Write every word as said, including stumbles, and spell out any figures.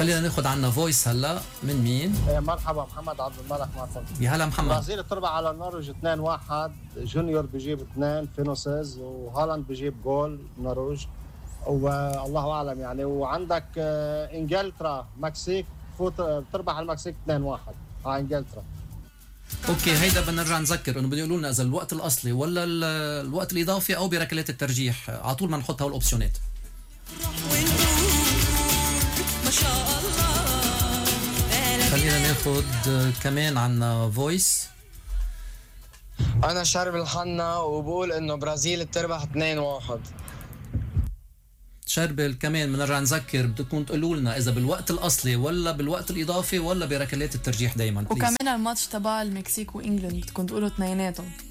خلينا ناخد عنا فويس هلا. من مين؟ إيه مرحبا، محمد عبد الملك معكم. يا هلا محمد. البرازيل بتربح على النرويج اثنين واحد، جونيور بيجيب اثنين فينوسيز، وهالاند بيجيب جول النرويج، والله اعلم يعني. وعندك انجلترا مكسيك فوت بتربح على المكسيك اثنين واحد على انجلترا. اوكي، هيدا بنرجع نذكر انه بده يقولوا لنا اذا الوقت الاصلي ولا الوقت الاضافي او بركلات الترجيح، على طول ما نحط هول الاوبشنات. خلينا ناخد كمان عنا فويس. انا شارب الحنا وبقول انه برازيل بتربح اثنين واحد. شربل كمان بنرجع نذكر بدكم تقولوا لنا اذا بالوقت الاصلي ولا بالوقت الاضافي ولا بركلات الترجيح دايما. وكمان الماتش تبع المكسيك وانجلند بدكم تقولوا اثنيناتهم.